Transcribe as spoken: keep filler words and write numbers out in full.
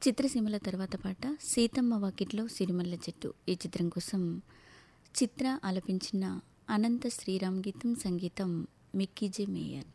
చిత్రసీమల తర్వాత పాట సీతమ్మ వాకిట్లో సిరిమల్ల చెట్టు. ఈ చిత్రం కోసం చిత్ర ఆలపించిన అనంత శ్రీరామ్ గీతం, సంగీతం మిక్కీ జె మేయర్.